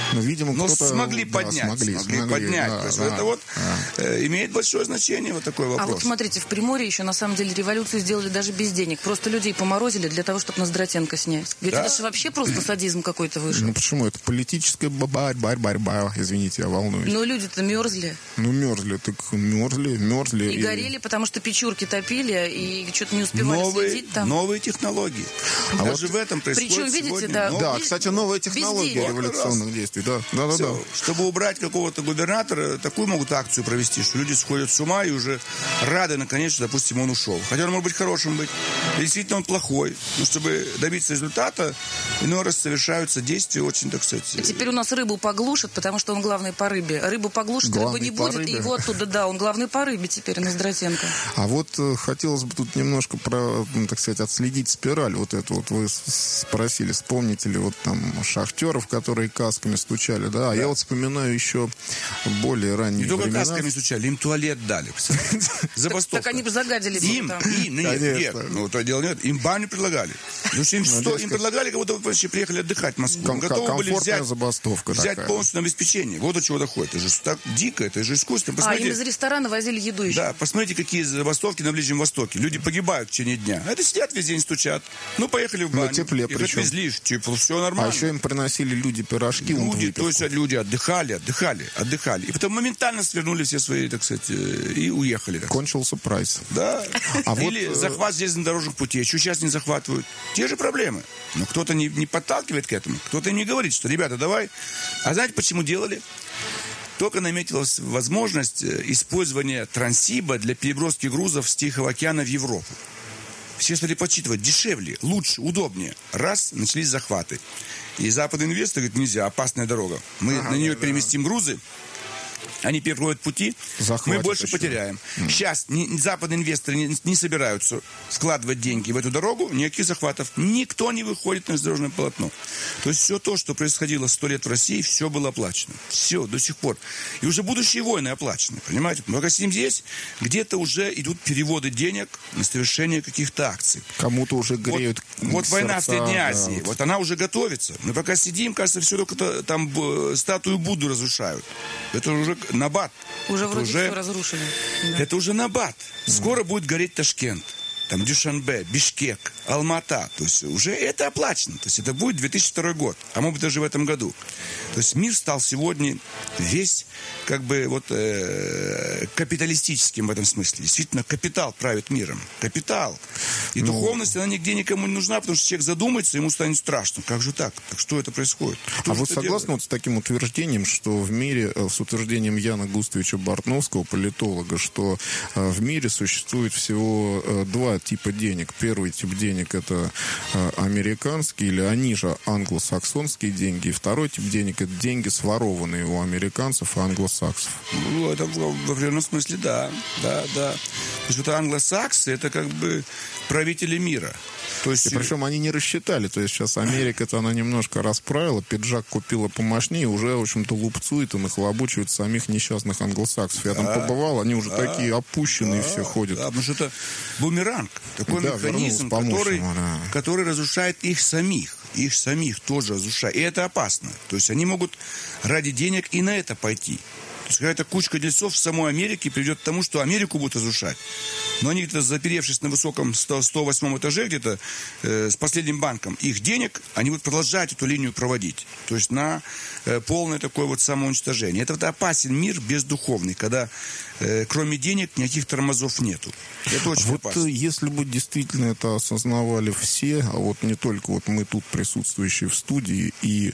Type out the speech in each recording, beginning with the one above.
Но, видимо, но кто-то... смогли поднять. Смогли поднять. Да, то есть это вот имеет большое значение вот такой вопрос. А вот смотрите, в Приморье еще на самом деле революцию сделали даже без денег. Просто людей поморозили для того, чтобы Ноздратенко снять. Говорит, это же вообще просто садизм какой-то вышел. Ну почему? Это политическая борьба. Извините, я волнуюсь. Но люди-то мерзли. Ну мерзли, так мерзли. И горели, потому что печурки топили и что-то не успевали следить там. Новые технологии. Даже в этом происходит. Причем, видите, сегодня, да, кстати, новая технология революционных действий. Да. Чтобы убрать какого-то губернатора, такую могут акцию провести, что люди сходят с ума и уже рады, наконец, что, допустим, он ушел. Хотя он может быть хорошим быть. И действительно он плохой. Но чтобы добиться результата, иной раз совершаются действия очень, так сказать... И теперь у нас рыбу поглушат, потому что он главный по рыбе. Рыбу поглушат, рыбы не будет, и его оттуда, он главный по рыбе теперь, Ноздратенко. А вот хотелось бы тут немножко так сказать, отследить спираль. Вот это вот вы спросили, вспомните ли вот там шахтеров, которые касками стучали, да? А я вот вспоминаю еще более ранние времена. Не только касками стучали, им туалет дали. Забастовка. Так они бы загадили. Нет, то дело нет. Им баню предлагали. Потому что им предлагали, как будто вы вообще приехали отдыхать в Москву. Готовы были взять полностью на обеспечение. Вот до чего доходит. Это же так дико, это же искусственно. А им из ресторана возили еду еще. Да, посмотрите, какие забастовки на Ближнем Востоке. Люди погибают в течение дня. Это сидят весь день, стучат. Ну, поехали в баню. На тепле их причем. отвезли, типа, все нормально. А еще им приносили люди пирожки. Люди отдыхали. И потом моментально свернули все свои, так сказать, и уехали. Кончился прайс. Да. Или захват железнодорожных путей. Еще сейчас не захватывают. Те же проблемы. Но кто-то не подталкивает к этому. Кто-то им не говорит, что, ребята, давай. А знаете, почему делали? Только наметилась возможность использования Транссиба для переброски грузов с Тихого океана в Европу. Все стали подсчитывать, дешевле, лучше, удобнее. Раз, начались захваты. И западные инвесторы говорят, нельзя, опасная дорога. Мы на нее переместим грузы, они перекроют пути, мы больше потеряем. Сейчас западные инвесторы не собираются складывать деньги в эту дорогу, никаких захватов. Никто не выходит на железнодорожное полотно. То есть все то, что происходило 100 лет в России, все было оплачено. Все, до сих пор. И уже будущие войны оплачены. Понимаете? Мы пока сидим здесь, где-то уже идут переводы денег на совершение каких-то акций. Кому-то уже греют Вот война в Средней Азии, вот она уже готовится. Мы пока сидим, кажется, все только там статую Будды разрушают. Это уже набат. Уже вроде все разрушили. Да. Это уже набат. Скоро будет гореть Ташкент. Там Дюшанбе, Бишкек, Алмата. То есть уже это оплачено. То есть это будет 2002 год. А может быть даже в этом году. То есть мир стал сегодня весь как бы вот капиталистическим в этом смысле. Действительно, капитал правит миром. Капитал. И духовность, она нигде никому не нужна, потому что человек задумается, ему станет страшно. Как же так? Так что это происходит? А вы согласны вот с таким утверждением, что в мире, с утверждением Яна Густовича Бартновского, политолога, что в мире существует всего два типа денег. Первый тип денег — это американские, или они же англосаксонские деньги. И второй тип денег — это деньги, сворованные у американцев и англосаксов. Ну, это в определенном смысле, да. То есть вот англосаксы — это как бы правители мира. То есть... И причем они не рассчитали. То есть сейчас Америка-то она немножко расправила, пиджак купила помощнее, уже, в общем-то, лупцует и нахлобучивает самих несчастных англосаксов. Я там побывал, они уже такие опущенные все ходят. Да, потому что это бумеранг. Такой механизм, который разрушает их самих. Их самих тоже разрушает. И это опасно. То есть они могут ради денег и на это пойти. То есть какая-то кучка дельцов в самой Америке приведет к тому, что Америку будут разрушать. Но они где-то, заперевшись на высоком 108 этаже, где-то с последним банком их денег, они будут продолжать эту линию проводить. То есть на полное такое вот самоуничтожение. Это вот опасен мир бездуховный, когда кроме денег никаких тормозов нету. Это очень опасно. Если бы действительно это осознавали все, а вот не только вот мы тут присутствующие в студии и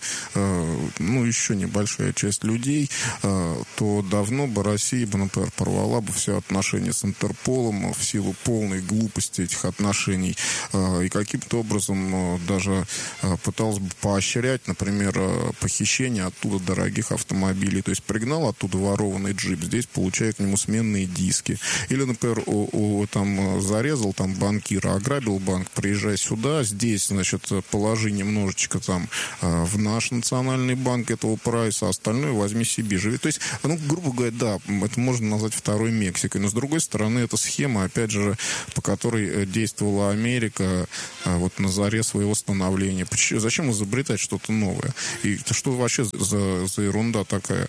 еще небольшая часть людей, то давно бы Россия, например, порвала бы все отношения с Интерполом в силу полной глупости этих отношений и каким-то образом даже пыталась бы поощрять, например, похищение оттуда дорогих автомобилей. То есть пригнал оттуда ворованный джип, здесь получая к нему сменные диски. Или, например, там зарезал там банкира, ограбил банк, приезжай сюда, здесь, значит, положи немножечко там в наш национальный банк этого прайса, остальное возьми себе, живи. То есть, Ну, грубо говоря, да, это можно назвать второй Мексикой. Но, с другой стороны, это схема, опять же, по которой действовала Америка вот на заре своего становления. Зачем изобретать что-то новое? И что вообще за ерунда такая?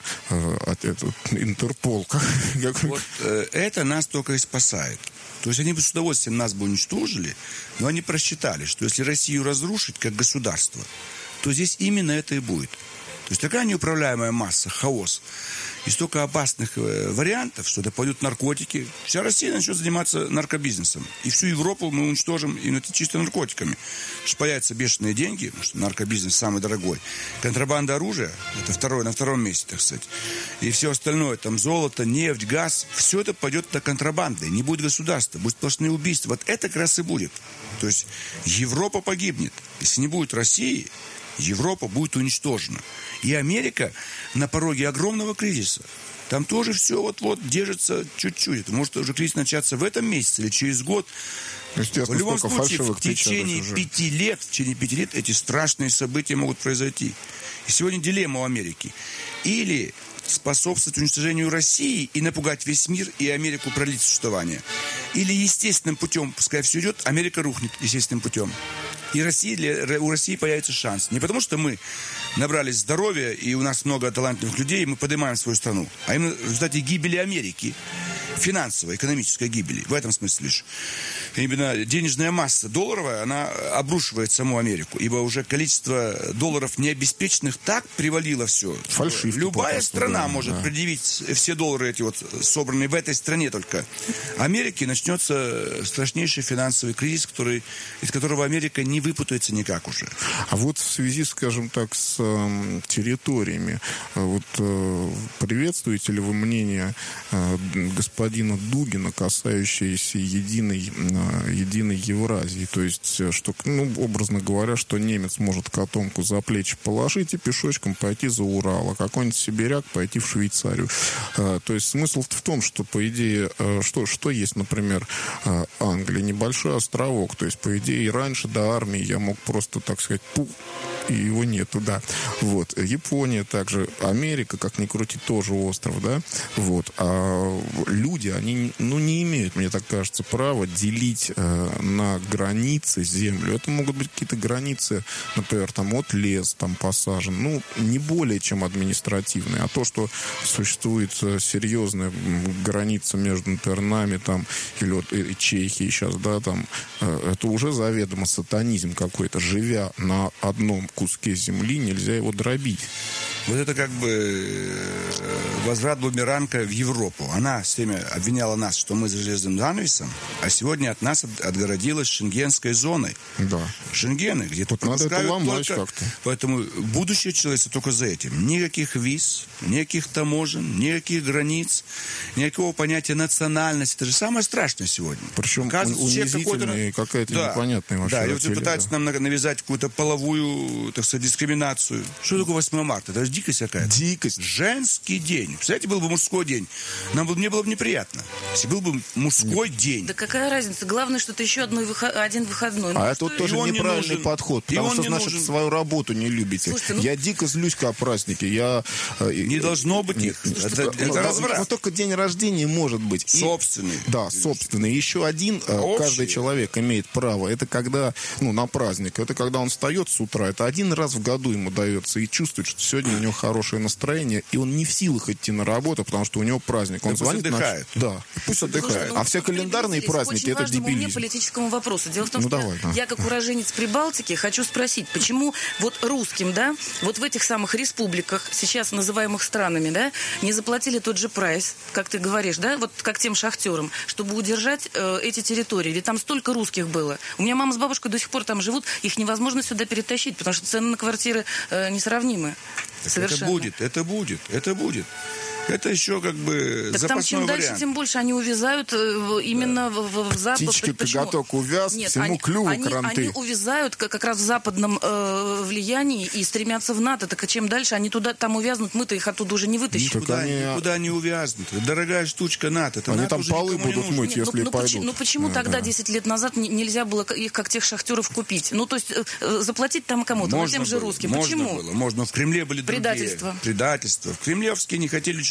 Интерпол. Вот это нас только и спасает. То есть они бы с удовольствием нас бы уничтожили, но они просчитали, что если Россию разрушить как государство, то здесь именно это и будет. То есть такая неуправляемая масса, хаос, и столько опасных вариантов, что это пойдут наркотики. Вся Россия начнет заниматься наркобизнесом. И всю Европу мы уничтожим именно чисто наркотиками. Что появятся бешеные деньги, потому что наркобизнес самый дорогой. Контрабанда оружия, это на втором месте, так сказать. И все остальное, там золото, нефть, газ, все это пойдет на контрабанды. Не будет государства, будут сплошные убийства. Вот это как раз и будет. То есть Европа погибнет. Если не будет России, Европа будет уничтожена. И Америка на пороге огромного кризиса. Там тоже все вот-вот держится чуть-чуть. Это может уже кризис начаться в этом месяце или через год. В любом случае, в течение 5 лет эти страшные события могут произойти. И сегодня дилемма у Америки. Или способствовать уничтожению России и напугать весь мир и Америку продлить существование. Или естественным путем, пускай все идет, Америка рухнет естественным путем. И у России появится шанс. Не потому, что мы набрались здоровья, и у нас много талантливых людей, и мы поднимаем свою страну. А именно в результате гибели Америки. Финансовой, экономической гибели. В этом смысле лишь. Именно денежная масса долларовая, она обрушивает саму Америку. Ибо уже количество долларов необеспеченных так привалило все. Фальшивки. Любая страна может предъявить все доллары эти вот собранные в этой стране только. Америке начнется страшнейший финансовый кризис, из которого Америка не выпутается никак уже. А вот в связи, скажем так, с территориями, вот приветствуете ли вы мнение господина Дугина, касающееся единой Евразии? То есть, что, образно говоря, что немец может котомку за плечи положить и пешочком пойти за Урал, а какой-нибудь сибиряк пойти в Швейцарию. То есть смысл в том, что, по идее, что есть, например, Англия, небольшой островок. То есть, по идее, раньше до армии я мог просто, так сказать, и его нету, да. Вот. Япония также, Америка, как ни крути, тоже остров, да. Вот. А люди, они, не имеют, мне так кажется, права делить на границы землю. Это могут быть какие-то границы, например, там от лес там посажен, не более чем административные. А то, что существует серьезная граница между, например, нами там, или вот и Чехией сейчас, да, там, это уже заведомо сатанизм какой-то. Живя на одном куске земли, нельзя его дробить. Вот это как бы возврат бумеранга в Европу. Она все время обвиняла нас, что мы за железным занавесом, а сегодня от нас отгородилась шенгенской зоной. Да. Шенгены, где вот надо это ломать только... как-то. Поэтому будущее человечества только за этим. Никаких виз, никаких таможен, никаких границ, никакого понятия национальности. Это же самое страшное сегодня. Причем унизительная и какая-то непонятная вообще. Да, и вот пытаются нам навязать какую-то половую, так сказать, дискриминацию. Что такое 8 марта? Это же дикость какая-то. Дикость. Женский день. Представляете, был бы мужской день. Мне было бы неприятно. Если был бы мужской день. Да какая разница? Главное, что это еще один выходной. А это вот тоже неправильный подход. Потому что, значит, свою работу не любите. Слушайте, я дико злюсь о празднике. Не должно быть их. Это разврат. Но только день рождения может быть. Собственный. Да, собственный. Еще один каждый человек имеет право. Это когда, на праздник. Это когда он встает с утра. Это один раз в году ему дается. И чувствует, что сегодня у него хорошее настроение. И он не в силах идти на работу, потому что у него праздник. Он звонит. Отдыхает. Да, пусть отдыхает. А все календарные праздники — это дебилизм. Политическому вопросу. Дело в том, что я, как уроженец Прибалтики, хочу спросить, почему вот русским, да, вот в этих самых республиках, сейчас называемых странами, да, не заплатили тот же прайс, как ты говоришь, да, вот как тем шахтерам, чтобы удержать эти территории. Ведь там столько русских было. У меня мама с бабушкой до сих пор там живут, их невозможно сюда перетащить, потому что цены на квартиры несравнимы. Совершенно. Это будет. Это еще как бы так запасной там чем вариант. Дальше, тем больше они увязают именно в запад. Птички-коготок увяз, нет, всему клюву кранты. Они увязают как раз в западном влиянии и стремятся в НАТО. Так чем дальше они там увязнут, мы-то их оттуда уже не вытащим. Никуда не увязнут. Дорогая штучка НАТО. Они НАТО там полы будут мыть, если пойдут. Почему тогда 10 лет назад нельзя было их, как тех шахтеров, купить? То есть заплатить там кому-то, тем же русским. Почему? Можно. В Кремле были предательство. В кремлевские не хотели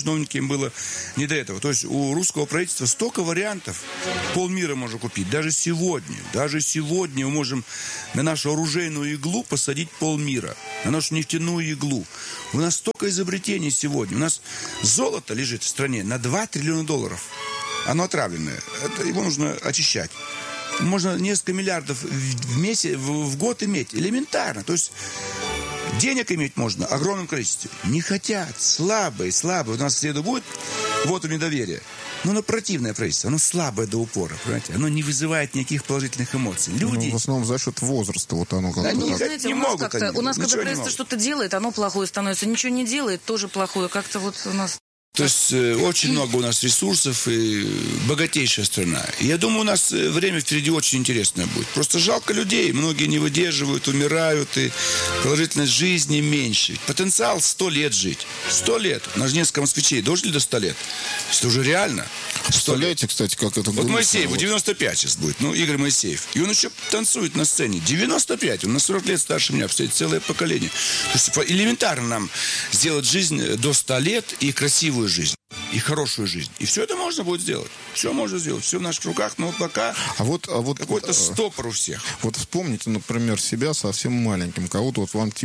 чиновникам им было не до этого. То есть у русского правительства столько вариантов. Полмира можно купить. Даже сегодня мы можем на нашу оружейную иглу посадить полмира. На нашу нефтяную иглу. У нас столько изобретений сегодня. У нас золото лежит в стране на 2 триллиона долларов. Оно отравленное. Его нужно очищать. Можно несколько миллиардов в месяц, в год иметь. Элементарно. То есть денег иметь можно в огромном количестве. Не хотят. Слабые. У нас в среду будет вотум недоверия. Но оно противное правительство. Оно слабое до упора. Понимаете? Оно не вызывает никаких положительных эмоций. Люди... в основном за счет возраста. Вот оно как-то... Они, знаете, у нас когда правительство что-то делает, оно плохое становится. Ничего не делает, тоже плохое. Как-то вот у нас... То есть очень много у нас ресурсов и богатейшая страна. Я думаю, у нас время впереди очень интересное будет. Просто жалко людей. Многие не выдерживают, умирают, и продолжительность жизни меньше. Потенциал 100 лет жить. 100 лет. У нас же несколько москвичей дожили до 100 лет. Это уже реально. Представляете, кстати, как это вот Моисееву 95 сейчас будет. Игорь Моисеев. И он еще танцует на сцене. 95. Он на 40 лет старше меня. Представляете, целое поколение. То есть элементарно нам сделать жизнь до 100 лет и красивую жизнь. И хорошую жизнь. И все это можно будет сделать. Все можно сделать. Все в наших руках. Но пока какой-то стопор у всех. Вот вспомните, например, себя совсем маленьким. Кого-то вот вам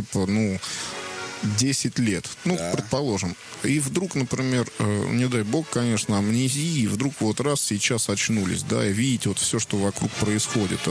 10 лет, предположим. И вдруг, например, не дай бог, конечно, амнезии, и вдруг вот раз сейчас очнулись, да, и видите вот все, что вокруг происходит.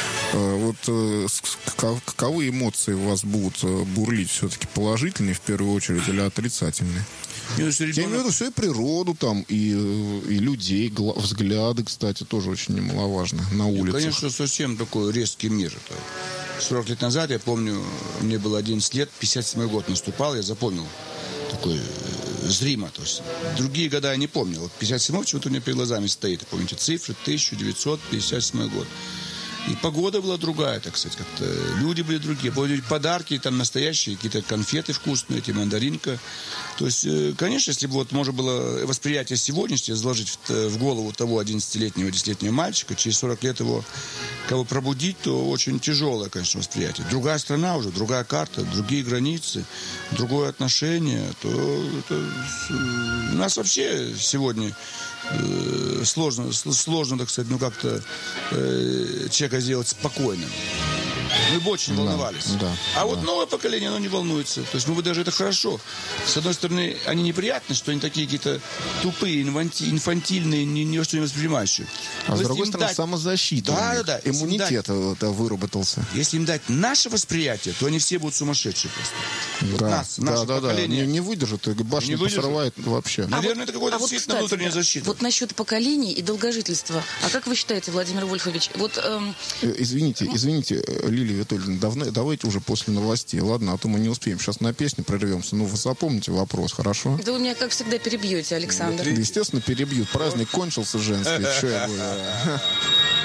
Каковы эмоции у вас будут бурлить? Все-таки положительные в первую очередь или отрицательные? Я имею в виду все и природу там, и людей, взгляды, кстати, тоже очень немаловажно на улицах. Конечно, совсем такой резкий мир. 40 лет назад, я помню, мне было 11 лет, 57-й год наступал, я запомнил такой зримо. То есть другие года я не помнил. Вот 57-й почему-то у меня перед глазами стоит. Помните цифры? 1957 год. И погода была другая, так сказать, как-то люди были другие. Были подарки там настоящие, какие-то конфеты вкусные, эти мандаринка. То есть, конечно, если бы вот можно было восприятие сегодняшнее заложить в голову того 11-летнего, 10-летнего мальчика, через 40 лет его кого пробудить, то очень тяжелое, конечно, восприятие. Другая страна уже, другая карта, другие границы, другое отношение. У нас вообще сегодня сложно, так сказать, как-то человека сделать спокойным. Мы бы очень волновались. Вот новое поколение, оно не волнуется. То есть, даже это хорошо. С одной стороны, они неприятны, что они такие какие-то тупые, инфантильные, ни во что не воспринимающие. А с другой стороны, самозащита. Да. Иммунитет выработался. Если им дать наше восприятие, то они все будут сумасшедшие просто. Наше поколение. Не выдержит, башню посрывает вообще. Наверное, это какая-то действительно внутренняя защита. Вот насчет поколений и долгожительства. А как вы считаете, Владимир Вольфович? Извините, Лилия Витольевна, давайте уже после новостей. Ладно, а то мы не успеем. Сейчас на песню прервемся. Вы запомните вопрос, хорошо? Да вы меня, как всегда, перебьете, Александр. Естественно, перебьют. Праздник кончился женский. Что я буду...